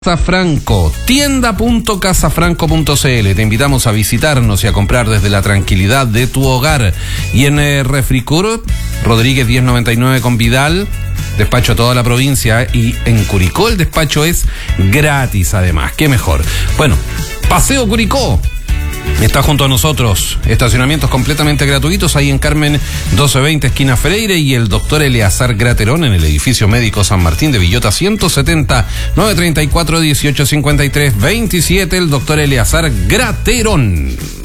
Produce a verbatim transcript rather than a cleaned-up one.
Casafranco, tienda punto casafranco punto cl. Te invitamos a visitarnos y a comprar desde la tranquilidad de tu hogar. Y en eh, Refricur, Rodríguez diez noventa y nueve con Vidal, despacho a toda la provincia. Y en Curicó el despacho es gratis además, qué mejor. Bueno, Paseo Curicó está junto a nosotros, estacionamientos completamente gratuitos ahí en Carmen doce veinte, esquina Freire, y el doctor Eleazar Graterón en el edificio médico San Martín de Villota ciento setenta, nueve treinta y cuatro, dieciocho cincuenta y tres, veintisiete, el doctor Eleazar Graterón.